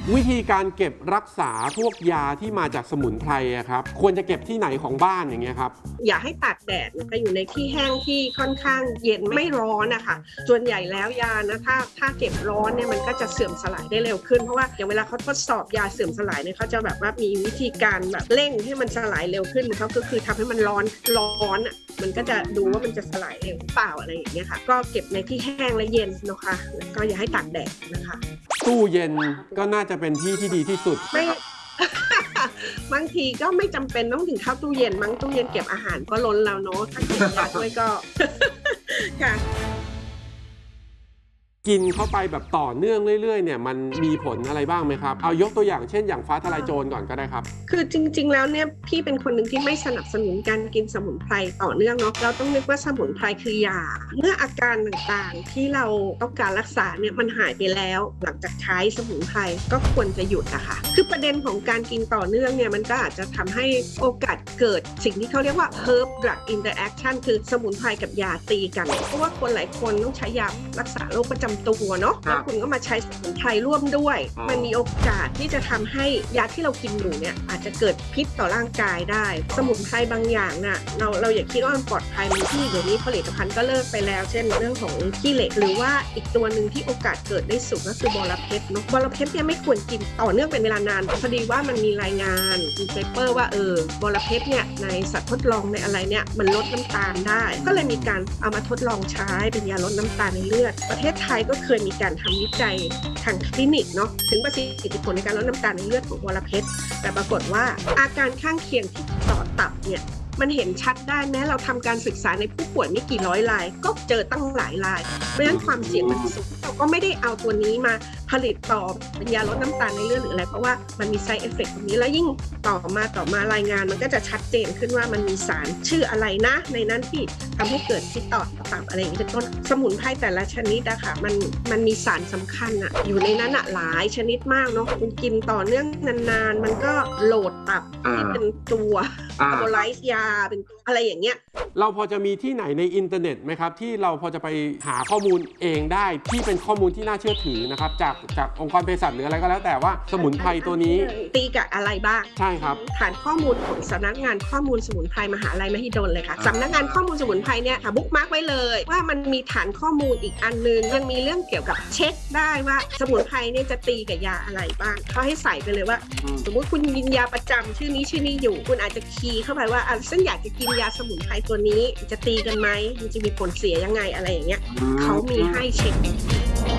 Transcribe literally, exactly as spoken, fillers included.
วิธีการเก็บรักษาพวกยาที่มาจากสมุนไพรอะครับควรจะเก็บที่ไหนของบ้านอย่างเงี้ยครับอย่าให้ตากแดดนะคะอยู่ในที่แห้งที่ค่อนข้างเย็นไม่ร้อนนะคะส่วนใหญ่แล้วยานะถ้าถ้าเก็บร้อนเนี่ยมันก็จะเสื่อมสลายได้เร็วขึ้นเพราะว่าอย่างเวลาเขาทดสอบยาเสื่อมสลายเนี่ยเขาจะแบบว่ามีวิธีการแบบเร่งให้มันสลายเร็วขึ้นเขาก็คือทำให้มันร้อนร้อนอ่ะมันก็จะดูว่ามันจะสลายเร็วเปล่าอะไรอย่างเงี้ยค่ะก็เก็บในที่แห้งและเย็นนะคะแล้วก็อย่าให้ตากแดดนะคะตู้เย็นก็น่าจะเป็นที่ที่ดีที่สุดไม่ บางทีก็ไม่จำเป็นต้องถึงเข้าตู้เย็นมั้งตู้เย็นเก็บอาหารก็ล้นแล้วเนาะถ้าเก็บยาด้วยก็ ค่ะกินเข้าไปแบบต่อเนื่องเรื่อยๆเนี่ยมันมีผลอะไรบ้างไหมครับเอายกตัวอย่างเช่นอย่างฟ้าทลายโจรก่อนก็ได้ครับคือจริงๆแล้วเนี่ยพี่เป็นคนหนึ่งที่ไม่สนับสนุนการกินสมุนไพรต่อเนื่องเนาะเราต้องนึกว่าสมุนไพรคือยาเมื่ออาการต่างๆที่เราต้องการรักษาเนี่ยมันหายไปแล้วหลังจากใช้สมุนไพรก็ควรจะหยุดนะคะคือประเด็นของการกินต่อเนื่องเนี่ยมันก็อาจจะทำให้โอกาสเกิดสิ่งที่เขาเรียกว่า herb drug interaction คือสมุนไพรกับยาตีกันเพราะว่าคนหลายคนต้องใช้ยารักษาโรคประจำตัวเนาะแล้วคุณก็มาใช้สมุนไพรร่วมด้วยมันมีโอกาสที่จะทำให้ยาที่เรากินอยู่เนี่ยอาจจะเกิดพิษต่อร่างกายได้สมุนไพรบางอย่างน่ะเราเราอย่าคิดว่ามันปลอดภัยมันที่เดี๋ยวนี้ผลิตภัณฑ์ก็เลิกไปแล้วเช่นเรื่องของขี้เหล็กหรือว่าอีกตัวหนึ่งที่โอกาสเกิดได้สูงก็คือบอระเพ็ดเนาะบอระเพ็ดเนี่ยไม่ควรกินต่อเนื่องเป็นเวลานานพอดีว่ามันมีรายงานมีเปเปอร์ว่าเออบอระเพ็ดเนี่ยในสัตว์ทดลองในอะไรเนี่ยมันลดน้ำตาลได้ก็เลยมีการเอามาทดลองใช้เป็นยาลดน้ำตาลในเลือดประเทศไทยก็เคยมีการทำวิจัยทางคลินิกเนาะถึงประสิทธิผลในการลดน้ำตาลในเลือดของบอระเพ็ดแต่ปรากฏว่าอาการข้างเคียงที่ต่อตับเนี่ยมันเห็นชัดได้แม้เราทำการศึกษาในผู้ป่วยไม่กี่ร้อยรายก็เจอตั้งหลายรายเพราะฉะนั้นความเสี่ยงมันสูงเราก็ไม่ได้เอาตัวนี้มาผลิตต่อเป็นยาลดน้ำตาลในเลือดหรืออะไรเพราะว่ามันมี side effect ตรงนี้แล้วยิ่งต่อมาต่อมารายงานมันก็จะชัดเจนขึ้นว่ามันมีสารชื่ออะไรนะในนั้นที่ทำให้เกิดพิษต่อตับอะไรอย่างนี้เป็นต้นสมุนไพรแต่ละชนิดอะค่ะมันมันมีสารสำคัญอะอยู่ในนั้นอะหลายชนิดมากเนาะคุณกินต่อเนื่องนานๆมันก็โหลดตับที่เป็นตัวอะโบไลซ์ยาเป็นอะไรอย่างเงี้ยเราพอจะมีที่ไหนในอินเทอร์เน็ตไหมครับที่เราพอจะไปหาข้อมูลเองได้ที่เป็นข้อมูลที่น่าเชื่อถือนะครับจากจากองค์กรเภสัชหรืออะไรก็แล้วแต่ว่าสมุนไพรตัวนี้ตีกับอะไรบ้างใช่ครับฐานข้อมูลของสำนักงานข้อมูลสมุนไพรมหาลัยมหิดลเลยค่ะสำนักงานข้อมูลสมุนไพรเนี่ยบุ๊กมาร์กไว้เลยว่ามันมีฐานข้อมูลอีกอันนึงยังมีเรื่องเกี่ยวกับเช็คได้ว่าสมุนไพรเนี่ยจะตีกับยาอะไรบ้างเขาให้ใส่ไปเลยว่าสมมุติคุณกินยาประจำชื่อนี้ชื่อนี้อยู่คุณอาจจะคีย์เข้าไปว่าอ่ะฉันอยากจะกินยาสมุนไพรตัวนี้จะตีกันไหมมันจะมีผลเสียยังไงอะไรอย่างเงี้ยเขามีให้เช็ค